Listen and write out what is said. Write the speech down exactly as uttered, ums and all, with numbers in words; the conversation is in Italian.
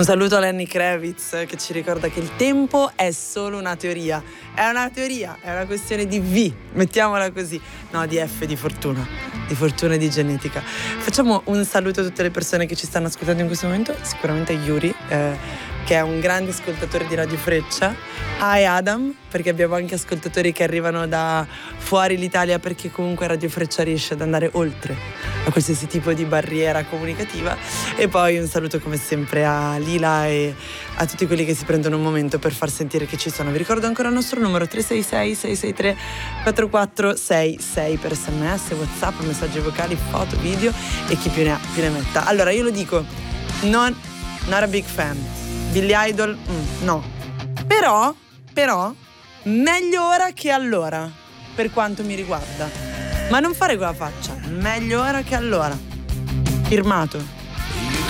Un saluto a Lenny Kravitz che ci ricorda che il tempo è solo una teoria. È una teoria, è una questione di V, mettiamola così. No, di F, di fortuna. Di fortuna e di genetica. Facciamo un saluto a tutte le persone che ci stanno ascoltando in questo momento. Sicuramente a Yuri, eh, che è un grande ascoltatore di Radio Freccia. Hi Adam, perché abbiamo anche ascoltatori che arrivano da fuori l'Italia, perché comunque Radio Freccia riesce ad andare oltre a qualsiasi tipo di barriera comunicativa. E poi un saluto come sempre a Lila e a tutti quelli che si prendono un momento per far sentire che ci sono. Vi ricordo ancora il nostro numero tre sei sei sei sei tre quattro quattro sei sei per sms, whatsapp, messaggi vocali, foto, video e chi più ne ha più ne metta. Allora io lo dico, non not a big fan. Billy Idol, mm, no. Però, però, meglio ora che allora, per quanto mi riguarda. Ma non fare quella faccia, meglio ora che allora. Firmato.